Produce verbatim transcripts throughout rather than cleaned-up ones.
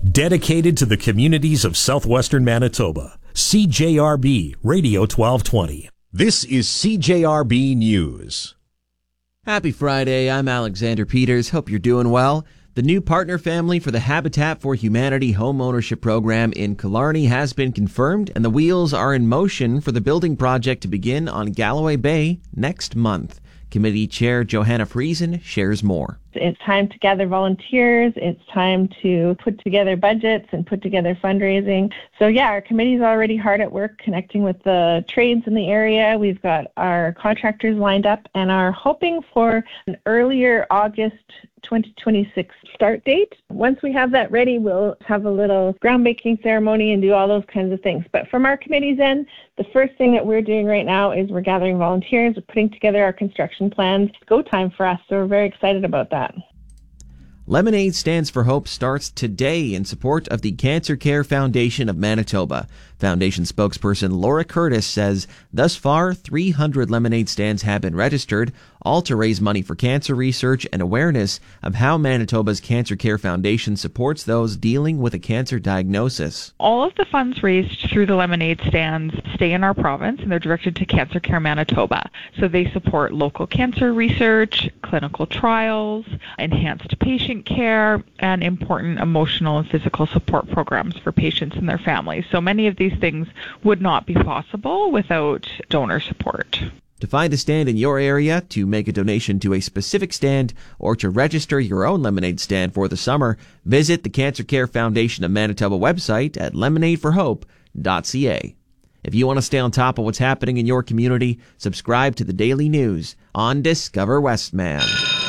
dedicated to the communities of southwestern Manitoba. C J R B Radio twelve twenty. This is C J R B News. Happy Friday. I'm Alexander Peters. Hope you're doing well. The new partner family for the Habitat for Humanity home ownership program in Killarney has been confirmed, and the wheels are in motion for the building project to begin on Galloway Bay next month. Committee Chair Johanna Friesen shares more. It's time to gather volunteers. It's time to put together budgets and put together fundraising. So yeah, our committee's already hard at work connecting with the trades in the area. We've got our contractors lined up and are hoping for an earlier August twenty twenty-six start date. Once we have that ready, we'll have a little groundbreaking ceremony and do all those kinds of things. But from our committee's end, the first thing that we're doing right now is we're gathering volunteers, we're putting together our construction plans. It's go time for us, so we're very excited about that. Lemonade Stands for Hope starts today in support of the Cancer Care Foundation of Manitoba. Foundation spokesperson Laura Curtis says thus far three hundred lemonade stands have been registered, all to raise money for cancer research and awareness of how Manitoba's Cancer Care Foundation supports those dealing with a cancer diagnosis. All of the funds raised through the lemonade stands stay in our province, and they're directed to Cancer Care Manitoba. So they support local cancer research, clinical trials, enhanced patient care, and important emotional and physical support programs for patients and their families. So many of these things would not be possible without donor support. To find a stand in your area, to make a donation to a specific stand, or to register your own lemonade stand for the summer, visit the Cancer Care Foundation of Manitoba website at lemonade for hope dot c a. If you want to stay on top of what's happening in your community, subscribe to the Daily News on Discover Westman.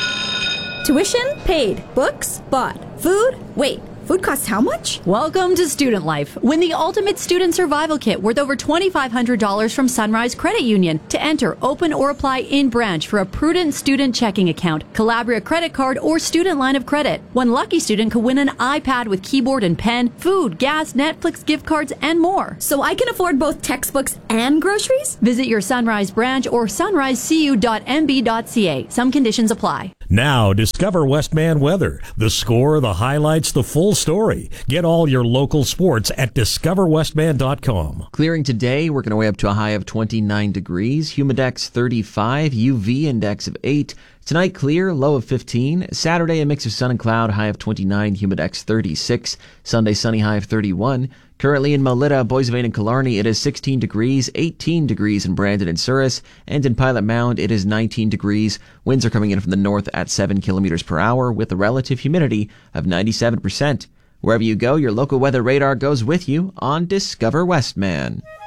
Tuition? Paid. Books? Bought. Food? Wait. Food costs how much? Welcome to Student Life. Win the Ultimate Student Survival Kit worth over twenty-five hundred dollars from Sunrise Credit Union. To enter, open or apply in branch for a Prudent Student Checking Account, Calabria Credit Card, or Student Line of Credit. One lucky student could win an iPad with keyboard and pen, food, gas, Netflix gift cards, and more. So I can afford both textbooks and groceries? Visit your Sunrise branch or sunrise c u dot m b dot c a. Some conditions apply. Now, discover Westman weather. The score, the highlights, the full story. Get all your local sports at discover westman dot com. Clearing today, working our way up to a high of twenty-nine degrees. Humidex thirty-five, U V index of eight. Tonight, clear, low of fifteen. Saturday, a mix of sun and cloud, high of twenty-nine, Humidex thirty-six. Sunday, sunny, high of thirty-one. Currently in Melita, Boissevain, and Killarney, it is sixteen degrees, eighteen degrees in Brandon and Souris, and in Pilot Mound, it is nineteen degrees. Winds are coming in from the north at seven kilometers per hour with a relative humidity of ninety-seven percent. Wherever you go, your local weather radar goes with you on Discover Westman.